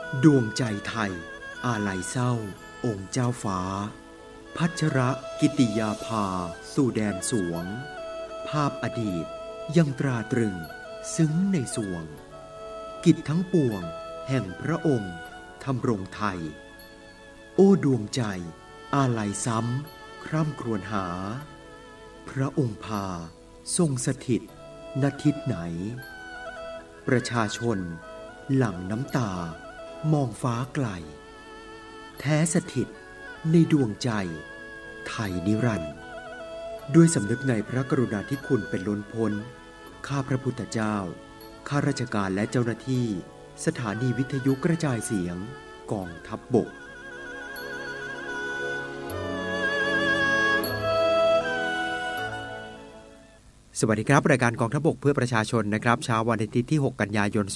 ดวงใจไทยอาลัยเศร้าองค์เจ้าฟ้าพัชรกิติยาภาสู่แดนสวงภาพอดีตยังตราตรึงซึ้งในสวงกิจทั้งปวงแห่งพระองค์ทำรงไทยโอ้ดวงใจอาลัยซ้ำคร่ำครวญหาพระองค์พาทรงสถิตณทิศไหนประชาชนหลั่งน้ำตามองฟ้าไกลแท้สถิตในดวงใจไทยนิรันดร์ด้วยสำนึกในพระกรุณาธิคุณเป็นล้นพ้นข้าพระพุทธเจ้าข้าราชการและเจ้าหน้าที่สถานีวิทยุกระจายเสียงกองทัพบกสวัสดีครับรายการกองทัพบกเพื่อประชาชนนะครับเช้าวันอาทิตย์ที่ 6 กันยายน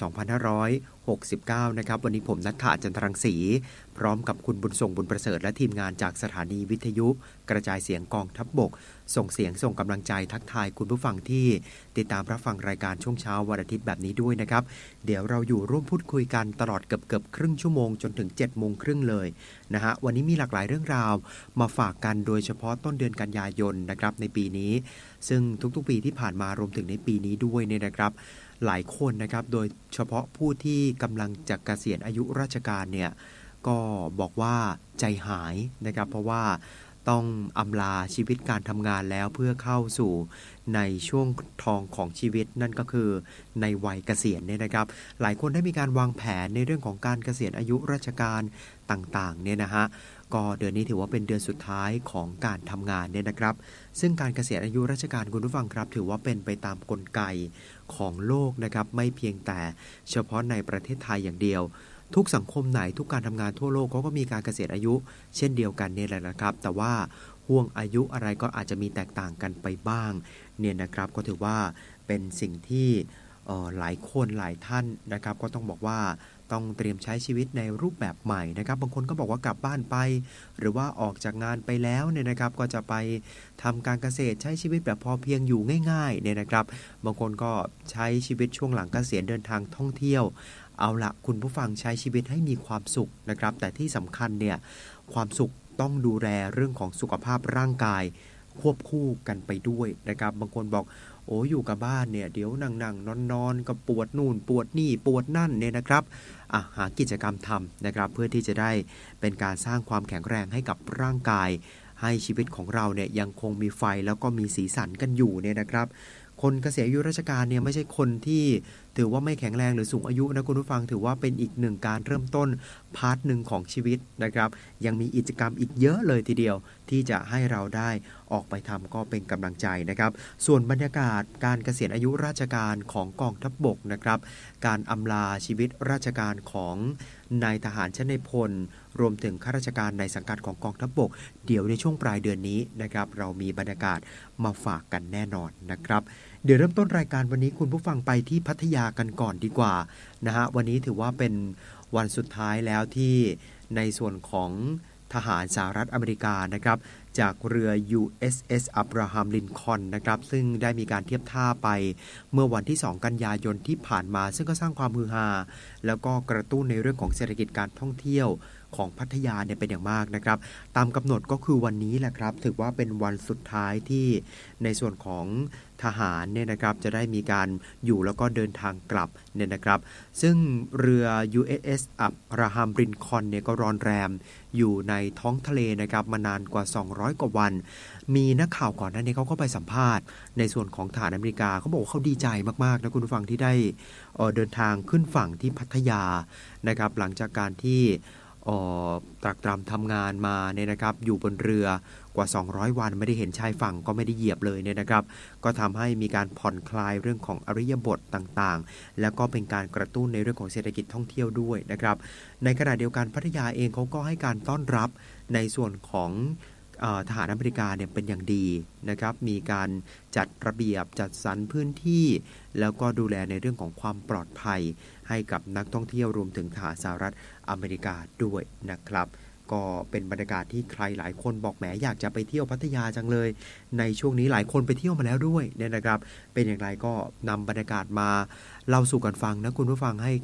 2569 นะครับวันนี้ผมณัฐฐา จันทรังสีพร้อมกับคุณบุญส่งบุญประเสริฐและทีมงานจากสถานีวิทยุกระจายเสียงกองทัพบกส่งเสียงส่งกำลังใจทักทายคุณผู้ฟังที่ติดตามรับฟังรายการช่วงเช้าวันอาทิตย์แบบนี้ด้วยนะครับเดี๋ยวเราอยู่ร่วมพูดคุยกันตลอดเกือบครึ่งชั่วโมงจนถึง 7:30 เลยนะฮะวันนี้มีหลากหลายเรื่องราวมาฝากกันโดยเฉพาะต้นเดือนกันยายนนะครับในปีนี้ซึ่งทุกๆปีที่ผ่านมารวมถึงในปีนี้ด้วยเนี่ยนะครับหลายคนนะครับโดยเฉพาะผู้ที่กำลังจะเกษียณอายุราชการเนี่ยก็บอกว่าใจหายนะครับเพราะว่าต้องอำลาชีวิตการทำงานแล้วเพื่อเข้าสู่ในช่วงทองของชีวิตนั่นก็คือในวัยเกษียณเนี่ยนะครับหลายคนได้มีการวางแผนในเรื่องของการเกษียณอายุราชการต่างๆเนี่ยนะฮะก็เดือนนี้ถือว่าเป็นเดือนสุดท้ายของการทำงานเนี่ยนะครับซึ่งการเกษียณอายุราชการคุณผู้ฟังครับถือว่าเป็นไปตามกลไกของโลกนะครับไม่เพียงแต่เฉพาะในประเทศไทยอย่างเดียวทุกสังคมไหนทุกการทำงานทั่วโลกเขาก็มีการเกษียณอายุเช่นเดียวกันเนี่ยแหละนะครับแต่ว่าห่วงอายุอะไรก็อาจจะมีแตกต่างกันไปบ้างเนี่ยนะครับก็ถือว่าเป็นสิ่งที่หลายคนหลายท่านนะครับก็ต้องบอกว่าต้องเตรียมใช้ชีวิตในรูปแบบใหม่นะครับบางคนก็บอกว่ากลับบ้านไปหรือว่าออกจากงานไปแล้วเนี่ยนะครับก็จะไปทำการเกษตรใช้ชีวิตแบบพอเพียงอยู่ง่ายๆเนี่ยนะครับบางคนก็ใช้ชีวิตช่วงหลังเกษียณเดินทางท่องเที่ยวเอาละคุณผู้ฟังใช้ชีวิตให้มีความสุขนะครับแต่ที่สำคัญเนี่ยความสุขต้องดูแลเรื่องของสุขภาพร่างกายควบคู่กันไปด้วยนะครับบางคนบอกโอ้อยู่กับบ้านเนี่ยเดี๋ยวนั่งนอนก็ปวดนู่นปวดนี่ปวดนั่นเนี่ยนะครับหากิจกรรมทำนะครับเพื่อที่จะได้เป็นการสร้างความแข็งแรงให้กับร่างกายให้ชีวิตของเราเนี่ยยังคงมีไฟแล้วก็มีสีสันกันอยู่เนี่ยนะครับคนเกษียณอายุราชการเนี่ยไม่ใช่คนที่ถือว่าไม่แข็งแรงหรือสูงอายุนะคุณผู้ฟังถือว่าเป็นอีกหนึ่งการเริ่มต้นพาร์ทหนึ่งของชีวิตนะครับยังมีกิจกรรมอีกเยอะเลยทีเดียวที่จะให้เราได้ออกไปทำก็เป็นกำลังใจนะครับส่วนบรรยากาศการเกษียณอายุราชการของกองทัพบกนะครับการอำลาชีวิตราชการของนายทหารชั้นในพลรวมถึงข้าราชการในสังกัดของกองทัพบกเดี๋ยวในช่วงปลายเดือนนี้นะครับเรามีบรรยากาศมาฝากกันแน่นอนนะครับเดี๋ยวเริ่มต้นรายการวันนี้คุณผู้ฟังไปที่พัทยากันก่อนดีกว่านะฮะวันนี้ถือว่าเป็นวันสุดท้ายแล้วที่ในส่วนของทหารสหรัฐอเมริกานะครับจากเรือ USS Abraham Lincoln นะครับซึ่งได้มีการเทียบท่าไปเมื่อวันที่ 2 กันยายนที่ผ่านมาซึ่งก็สร้างความฮือฮาแล้วก็กระตุ้นในเรื่องของเศรษฐกิจการท่องเที่ยวของพัทยาเนี่ยเป็นอย่างมากนะครับตามกำหนดก็คือวันนี้แหละครับถือว่าเป็นวันสุดท้ายที่ในส่วนของทหารเนี่ยนะครับจะได้มีการอยู่แล้วก็เดินทางกลับเนี่ยนะครับซึ่งเรือ USS Abraham Lincoln เนี่ยก็รอนแรมอยู่ในท้องทะเลนะครับมานานกว่า200 กว่าวันมีนักข่าวก่อนหน้านี้เขาก็ไปสัมภาษณ์ในส่วนของทหารอเมริกาเขาบอกว่าเขาดีใจมากๆนะคุณผู้ฟังที่ได้เดินทางขึ้นฝั่งที่พัทยานะครับหลังจากการที่ตรากตรำทำงานมาเนี่ยนะครับอยู่บนเรือกว่า200 วันไม่ได้เห็นชายฝั่งก็ไม่ได้เหยียบเลยเนี่ยนะครับก็ทำให้มีการผ่อนคลายเรื่องของอริยบทต่างๆแล้วก็เป็นการกระตุ้นในเรื่องของเศรษฐกิจท่องเที่ยวด้วยนะครับในขณะเดียวกันพัทยาเองเขาก็ให้การต้อนรับในส่วนของทหารอเมริกาเนี่ยเป็นอย่างดีนะครับมีการจัดระเบียบจัดสรรพื้นที่แล้วก็ดูแลในเรื่องของความปลอดภัยให้กับนักท่องเที่ยวรวมถึงทหารสหรัฐอเมริกาด้วยนะครับก็เป็นบรรยากาศที่ใครหลายคนบอกแหมอยากจะไปเที่ยวพัทยาจังเลยในช่วงนี้หลายคนไปเที่ยวมาแล้วด้วยเนี่ยนะครับเป็นอย่างไรก็นำบรรยากาศมาเล่าสู่กันฟังนะคุณผู้ฟังให้กับ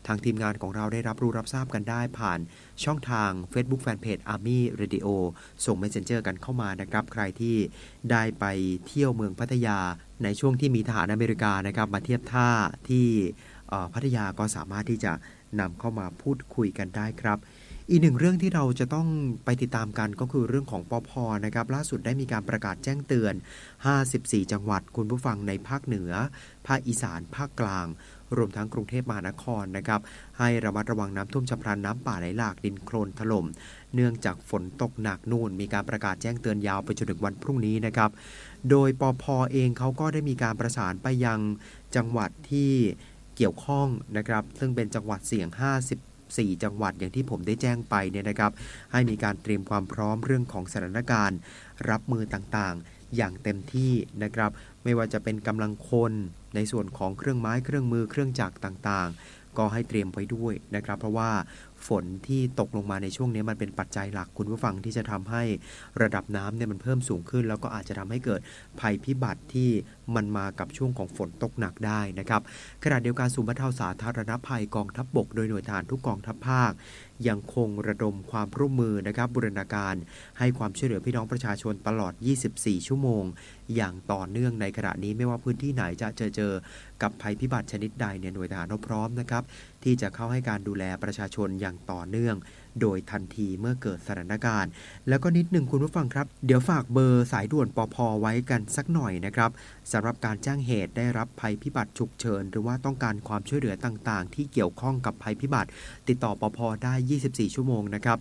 ทางทีมงานของเราได้รับรู้รับทราบกันได้ผ่านช่องทาง Facebook Fanpage Army Radio ส่ง Messenger กันเข้ามานะครับใครที่ได้ไปเที่ยวเมืองพัทยาในช่วงที่มีทหารอเมริกานะครับมาเทียบท่าที่พัทยาก็สามารถที่จะนำเข้ามาพูดคุยกันได้ครับอีกหนึ่งเรื่องที่เราจะต้องไปติดตามกันก็คือเรื่องของปภ.นะครับล่าสุดได้มีการประกาศแจ้งเตือน54จังหวัดคุณผู้ฟังในภาคเหนือภาคอีสานภาคกลางรวมทั้งกรุงเทพมหานครนะครับให้ระมัดระวังน้ำท่วมฉับพลันน้ำป่าไหลหลากดินโคลนถล่มเนื่องจากฝนตกหนักนู่นมีการประกาศแจ้งเตือนยาวไปจนถึงวันพรุ่งนี้นะครับโดยปภ.เองเขาก็ได้มีการประสานไปยังจังหวัดที่เกี่ยวข้องนะครับซึ่งเป็นจังหวัดเสี่ยง54จังหวัดอย่างที่ผมได้แจ้งไปเนี่ยนะครับให้มีการเตรียมความพร้อมเรื่องของสถานการณ์รับมือต่างๆอย่างเต็มที่นะครับไม่ว่าจะเป็นกำลังคนในส่วนของเครื่องไม้เครื่องมือเครื่องจักรต่างๆก็ให้เตรียมไว้ด้วยนะครับเพราะว่าฝนที่ตกลงมาในช่วงนี้มันเป็นปัจจัยหลักคุณผู้ฟังที่จะทำให้ระดับน้ำเนี่ยมันเพิ่มสูงขึ้นแล้วก็อาจจะทำให้เกิดภัยพิบัติที่มันมากับช่วงของฝนตกหนักได้นะครับขณะเดียวกันศูนย์บรรเทาสาธารณภัยกองทัพบกโดยหน่วยทหารทุกกองทัพภาคยังคงระดมความร่วมมือนะครับบูรณาการให้ความช่วยเหลือพี่น้องประชาชนตลอด24ชั่วโมงอย่างต่อเนื่องในขณะนี้ไม่ว่าพื้นที่ไหนจะเจอกับภัยพิบัติชนิดใดเนี่ยหน่วยทหารพร้อมนะครับที่จะเข้าให้การดูแลประชาชนอย่างต่อเนื่องโดยทันทีเมื่อเกิดสถานการณ์แล้วก็นิดหนึ่งคุณผู้ฟังครับเดี๋ยวฝากเบอร์สายด่วนปภ.ไว้กันสักหน่อยนะครับสำหรับการแจ้งเหตุได้รับภัยพิบัติฉุกเฉินหรือว่าต้องการความช่วยเหลือต่างๆที่เกี่ยวข้องกับภัยพิบัติติดต่อปภ.ได้24ชั่วโมงนะครับ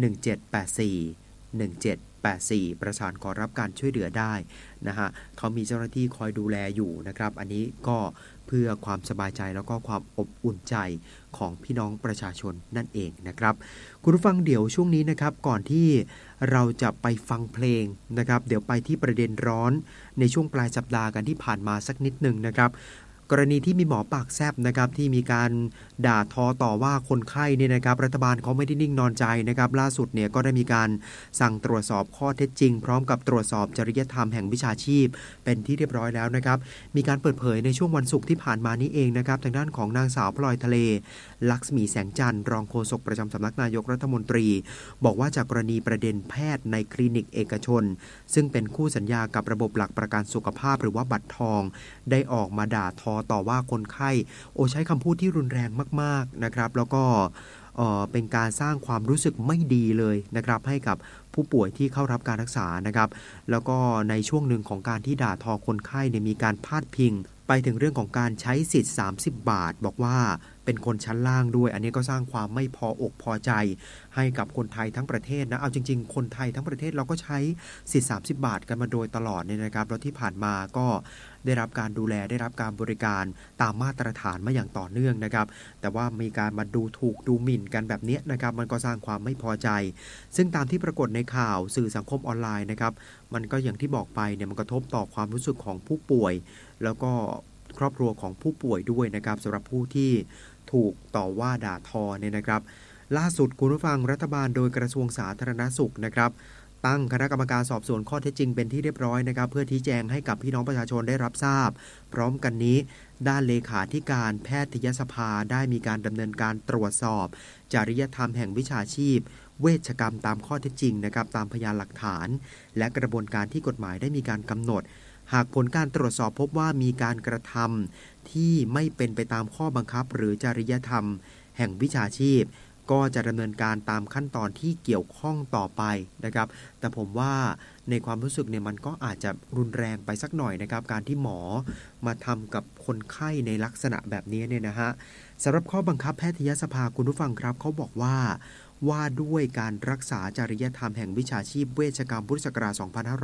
1784ประสานขอรับการช่วยเหลือได้นะฮะเขามีเจ้าหน้าที่คอยดูแลอยู่นะครับอันนี้ก็เพื่อความสบายใจแล้วก็ความอบอุ่นใจของพี่น้องประชาชนนั่นเองนะครับคุณผู้ฟังเดี๋ยวช่วงนี้นะครับก่อนที่เราจะไปฟังเพลงนะครับเดี๋ยวไปที่ประเด็นร้อนในช่วงปลายสัปดาห์กันที่ผ่านมาสักนิดนึงนะครับกรณีที่มีหมอปากแซบนะครับที่มีการด่าทอต่อว่าคนไข้เนี่ยนะครับรัฐบาลเขาไม่ได้นิ่งนอนใจนะครับล่าสุดเนี่ยก็ได้มีการสั่งตรวจสอบข้อเท็จจริงพร้อมกับตรวจสอบจริยธรรมแห่งวิชาชีพเป็นที่เรียบร้อยแล้วนะครับมีการเปิดเผยในช่วงวันศุกร์ที่ผ่านมานี้เองนะครับทางด้านของนางสาวพลอยทะเลลักษมีแสงจันทร์รองโฆษกประจำสำนักนายกรัฐมนตรีบอกว่าจากกรณีประเด็นแพทย์ในคลินิกเอกชนซึ่งเป็นคู่สัญญากับระบบหลักประกันสุขภาพหรือว่าบัตรทองได้ออกมาด่าทอต่อว่าคนไข้ใช้คำพูดที่รุนแรงมากๆนะครับแล้วก็เป็นการสร้างความรู้สึกไม่ดีเลยนะครับให้กับผู้ป่วยที่เข้ารับการรักษานะครับแล้วก็ในช่วงหนึ่งของการที่ด่าทอคนไข้เนี่ยมีการพาดพิงไปถึงเรื่องของการใช้สิทธิ์30 บาทบอกว่าเป็นคนชั้นล่างด้วยอันนี้ก็สร้างความไม่พออกพอใจให้กับคนไทยทั้งประเทศนะเอาจริงๆคนไทยทั้งประเทศเราก็ใช้สิทธิ์30 บาทกันมาโดยตลอดเนี่ยนะครับแล้วที่ผ่านมาก็ได้รับการดูแลได้รับการบริการตามมาตรฐานมาอย่างต่อเนื่องนะครับแต่ว่ามีการมาดูถูกดูหมิ่นกันแบบนี้นะครับมันก็สร้างความไม่พอใจซึ่งตามที่ปรากฏในข่าวสื่อสังคมออนไลน์นะครับมันก็อย่างที่บอกไปเนี่ยมันกระทบต่อความรู้สึกของผู้ป่วยแล้วก็ครอบครัวของผู้ป่วยด้วยนะครับสำหรับผู้ที่ถูกต่อว่าด่าทอเนี่ยนะครับล่าสุดคุณผู้ฟังรัฐบาลโดยกระทรวงสาธารณสุขนะครับตั้งคณะกรรมการสอบสวนข้อเท็จจริงเป็นที่เรียบร้อยนะครับเพื่อชี้แจงให้กับพี่น้องประชาชนได้รับทราบพร้อมกันนี้ด้านเลขาธิการแพทยสภาได้มีการดำเนินการตรวจสอบจริยธรรมแห่งวิชาชีพเวชกรรมตามข้อเท็จจริงนะครับตามพยานหลักฐานและกระบวนการที่กฎหมายได้มีการกำหนดหากผลการตรวจสอบพบว่ามีการกระทำที่ไม่เป็นไปตามข้อบังคับหรือจริยธรรมแห่งวิชาชีพก็จะดำเนินการตามขั้นตอนที่เกี่ยวข้องต่อไปนะครับแต่ผมว่าในความรู้สึกเนี่ยมันก็อาจจะรุนแรงไปสักหน่อยนะครับการที่หมอมาทำกับคนไข้ในลักษณะแบบนี้เนี่ยนะฮะสำหรับข้อบังคับแพทยสภาคุณผู้ฟังครับเขาบอกว่าด้วยการรักษาจริยธรรมแห่งวิชาชีพเวชกรรมพุทธศักราช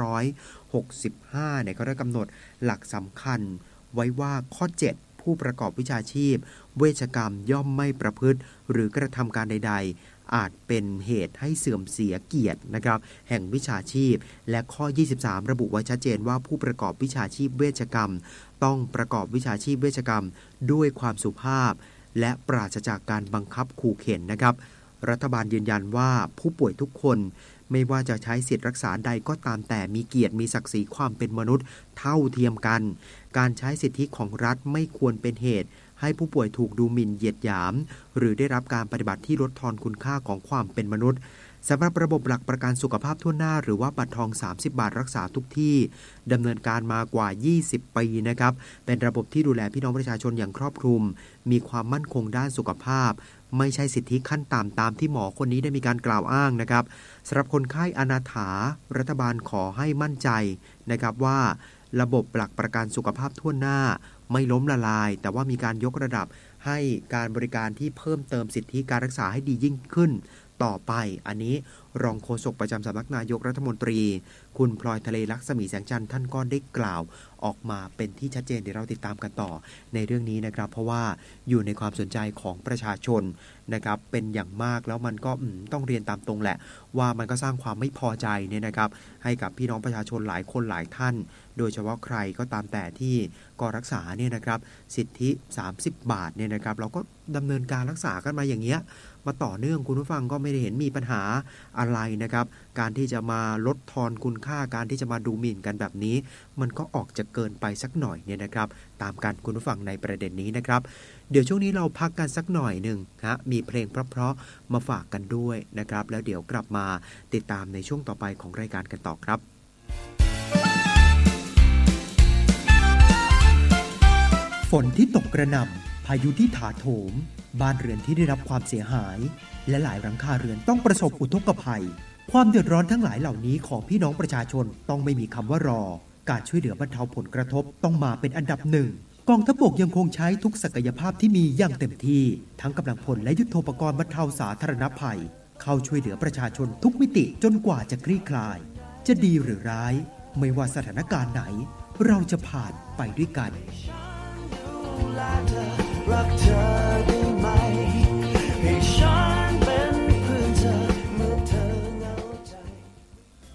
2565 เนี่ยเขาได้กำหนดหลักสำคัญไว้ว่าข้อ 7 ผู้ประกอบวิชาชีพเวชกรรมย่อมไม่ประพฤติหรือกระทำการใดๆอาจเป็นเหตุให้เสื่อมเสียเกียรตินะครับแห่งวิชาชีพและข้อ 23 ระบุไว้ชัดเจนว่าผู้ประกอบวิชาชีพเวชกรรมต้องประกอบวิชาชีพเวชกรรมด้วยความสุภาพและปราศจากการบังคับขู่เข็นนะครับรัฐบาลยืนยันว่าผู้ป่วยทุกคนไม่ว่าจะใช้สิทธิรักษาใดก็ตามแต่มีเกียรติมีศักดิ์ศรีความเป็นมนุษย์เท่าเทียมกันการใช้สิทธิของรัฐไม่ควรเป็นเหตุให้ผู้ป่วยถูกดูหมิ่นเหยียดหยามหรือได้รับการปฏิบัติที่ลดทอนคุณค่าของความเป็นมนุษย์สำหรับระบบหลักประกันสุขภาพทั่วหน้าหรือว่าบัตรทอง30บาทรักษาทุกที่ดำเนินการมากว่า20ปีนะครับเป็นระบบที่ดูแลพี่น้องประชาชนอย่างครอบคลุมมีความมั่นคงด้านสุขภาพไม่ใช่สิทธิขั้นต่ำตามที่หมอคนนี้ได้มีการกล่าวอ้างนะครับสำหรับคนไข้อนาถารัฐบาลขอให้มั่นใจนะครับว่าระบบหลักประกันสุขภาพทั่วหน้าไม่ล้มละลายแต่ว่ามีการยกระดับให้การบริการที่เพิ่มเติมสิทธิการรักษาให้ดียิ่งขึ้นต่อไปอันนี้รองโฆษกประจำสำนักนายกรัฐมนตรีคุณพลอยทะเลลักษมีแสงจันทร์ท่านก็ได้กล่าวออกมาเป็นที่ชัดเจนเดี๋ยวเราติดตามกันต่อในเรื่องนี้นะครับเพราะว่าอยู่ในความสนใจของประชาชนนะครับเป็นอย่างมากแล้วมันก็ต้องเรียนตามตรงแหละว่ามันก็สร้างความไม่พอใจเนี่ยนะครับให้กับพี่น้องประชาชนหลายคนหลายท่านโดยเฉพาะใครก็ตามแต่ที่ก็รักษาเนี่ยนะครับสิทธิ30บาทเนี่ยนะครับเราก็ดำเนินการรักษากันมาอย่างเงี้ยมาต่อเนื่องคุณผู้ฟังก็ไม่ได้เห็นมีปัญหาอะไรนะครับการที่จะมาลดทอนคุณค่าการที่จะมาดูหมิ่นกันแบบนี้มันก็ออกจะเกินไปสักหน่อยเนี่ยนะครับตามการคุณผู้ฟังในประเด็นนี้นะครับเดี๋ยวช่วงนี้เราพักกันสักหน่อยหนึ่งนะมีเพลงเพราะๆมาฝากกันด้วยนะครับแล้วเดี๋ยวกลับมาติดตามในช่วงต่อไปของรายการกันต่อครับฝนที่ตกกระหน่ำพายุที่ถาโถมบ้านเรือนที่ได้รับความเสียหายและหลายหลังคาเรือนต้องประสบอุทกภัยความเดือดร้อนทั้งหลายเหล่านี้ของพี่น้องประชาชนต้องไม่มีคำว่ารอการช่วยเหลือบรรเทาผลกระทบต้องมาเป็นอันดับหนึ่งกองทัพบกยังคงใช้ทุกศักยภาพที่มีอย่างเต็มที่ทั้งกำลังพลและยุทโธปกรณ์บรรเทาสาธารณภัยเข้าช่วยเหลือประชาชนทุกมิติจนกว่าจะคลี่คลายจะดีหรือร้ายไม่ว่าสถานการณ์ไหนเราจะผ่านไปด้วยกันรักเธอ